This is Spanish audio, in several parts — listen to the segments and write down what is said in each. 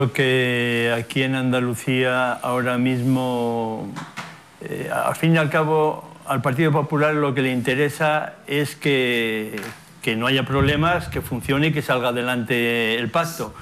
Que aquí en Andalucía ahora mismo, al fin y al cabo, al Partido Popular lo que le interesa es que no haya problemas, que funcione y que salga adelante el pacto.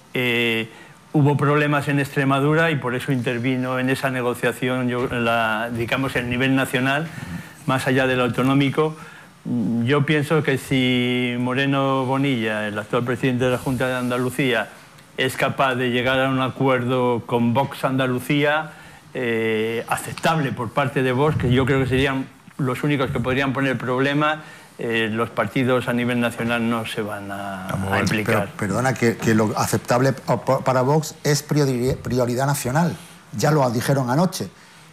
Hubo problemas en Extremadura y por eso intervino en esa negociación, digamos, el nivel nacional, más allá del autonómico. Yo pienso que si Moreno Bonilla, el actual presidente de la Junta de Andalucía, es capaz de llegar a un acuerdo con Vox Andalucía aceptable por parte de Vox, que yo creo que serían los únicos que podrían poner problemas, los partidos a nivel nacional no se van a implicar. Pero, perdona, que lo aceptable para Vox es prioridad nacional. Ya lo dijeron anoche.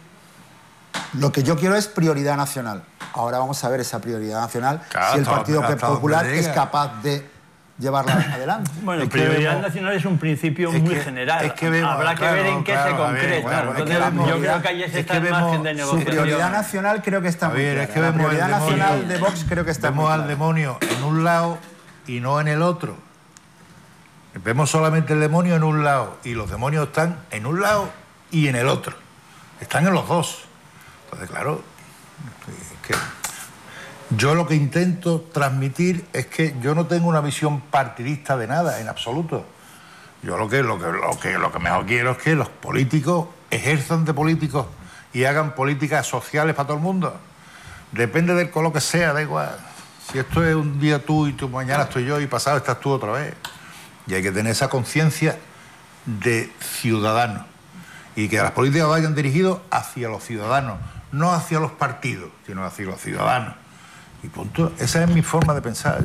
Lo que yo quiero es prioridad nacional. Ahora vamos a ver esa prioridad nacional, si el Partido Popular es capaz de llevarla adelante. Bueno, prioridad nacional es un principio muy general. Habrá que ver en qué se concreta. Yo creo que ahí está el margen de negociación. Su prioridad nacional creo que está muy clara. La prioridad nacional de Vox creo que está muy clara. Vemos al demonio en un lado y no en el otro. Vemos solamente el demonio en un lado y los demonios están en un lado y en el otro. Están en los dos. Entonces, claro, es que yo lo que intento transmitir es que yo no tengo una visión partidista de nada, en absoluto. Yo lo que mejor quiero es que los políticos ejerzan de políticos y hagan políticas sociales para todo el mundo. Depende del color que sea, da igual. Si esto es un día tú y mañana estoy yo y pasado estás tú otra vez. Y hay que tener esa conciencia de ciudadano y que las políticas vayan dirigidas hacia los ciudadanos, no hacia los partidos, sino hacia los ciudadanos. Y punto. Esa es mi forma de pensar.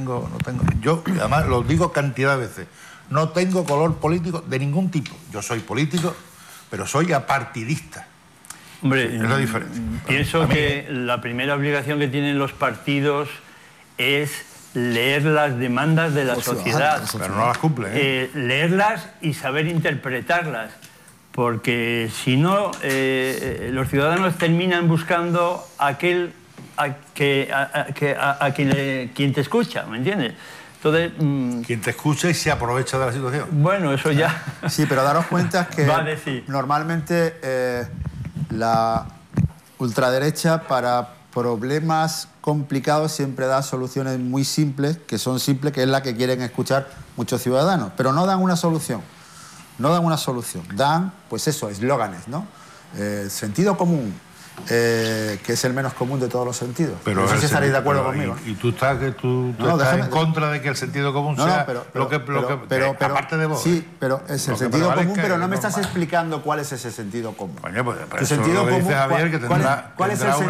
Yo además lo digo cantidad de veces, no tengo color político de ningún tipo. Yo soy político, pero soy apartidista. Hombre, es la diferencia. Pienso que la primera obligación que tienen los partidos es leer las demandas de la sociedad. Pero no las cumplen. Leerlas y saber interpretarlas. Porque si no, los ciudadanos terminan buscando aquel quien te escucha, ¿me entiendes? Entonces, quien te escucha y se aprovecha de la situación. Bueno, eso ya... Sí, pero daros cuenta que vale, normalmente la ultraderecha para problemas complicados siempre da soluciones muy simples, que son simples, que es la que quieren escuchar muchos ciudadanos, pero no dan una solución. No dan una solución, dan, pues eso, eslóganes, ¿no? Sentido común, que es el menos común de todos los sentidos. Pero no sé si estaréis de acuerdo conmigo. ¿Y tú estás en contra de que el sentido común sea aparte de vos? Sí, pero es el sentido común, pero no me estás explicando cuál es ese sentido común. Coño, pues tu sentido común, Javier, que ¿cuál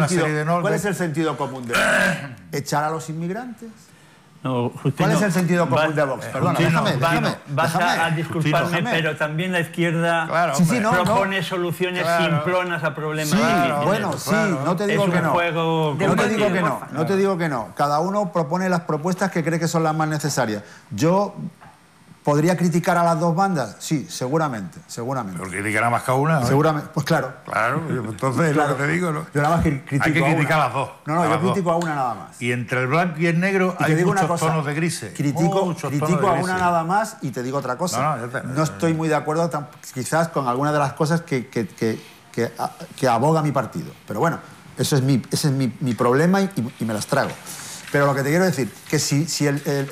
es el sentido común de echar a los inmigrantes? No, Justino, ¿cuál es el sentido común de Vox? Perdona, déjame. Vas a disculparme, pero también la izquierda propone soluciones simplonas a problemas difíciles. Bueno, sí, no te digo que no. No te digo que no. Cada uno propone las propuestas que cree que son las más necesarias. Yo... ¿Podría criticar a las dos bandas? Sí, seguramente. ¿Pero criticará más que a una? Seguramente, pues claro. Claro, entonces es lo que te digo, ¿no? Yo nada más critico hay que criticar a las dos. No, yo critico a una nada más. Y entre el blanco y el negro hay muchos tonos de grises. Critico a una nada más y te digo otra cosa. No estoy muy de acuerdo quizás con algunas de las cosas que aboga mi partido. Pero bueno, ese es mi problema y me las trago. Pero lo que te quiero decir, que si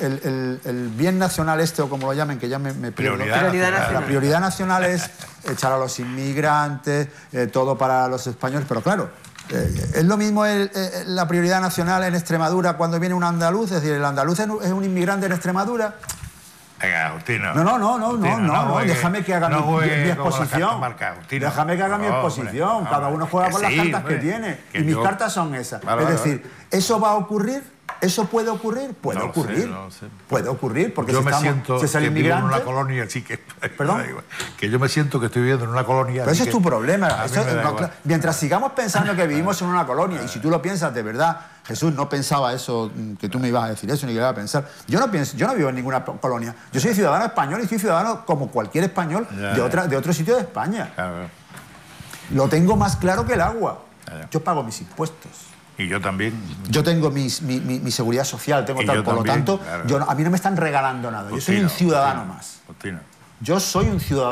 el bien nacional o como lo llamen, que ya me pierdo. La prioridad nacional es echar a los inmigrantes, todo para los españoles, pero claro, es lo mismo la prioridad nacional en Extremadura cuando viene un andaluz, es decir, el andaluz es un inmigrante en Extremadura. Venga, Agustino. No, déjame que haga mi exposición. Déjame que haga mi exposición. Cada uno juega con las cartas que tiene. Y mis cartas son esas. Es decir, ¿eso va a ocurrir? ¿Eso puede ocurrir? Puede ocurrir. Puede ocurrir, porque yo me siento que vivo en una colonia, sí que... ¿Perdón? Que yo me siento que estoy viviendo en una colonia... Pero ese es tu problema. Mientras sigamos pensando que vivimos en una colonia, y si tú lo piensas de verdad, Jesús no pensaba eso, que tú me ibas a decir eso, ni que iba a pensar. Yo no vivo en ninguna colonia. Yo soy ciudadano español y soy ciudadano como cualquier español de otro sitio de España. Lo tengo más claro que el agua. Yo pago mis impuestos. Y yo también. Yo tengo mi seguridad social, tengo tal, por lo tanto, a mí no me están regalando nada. Yo soy un ciudadano más. Yo soy un ciudadano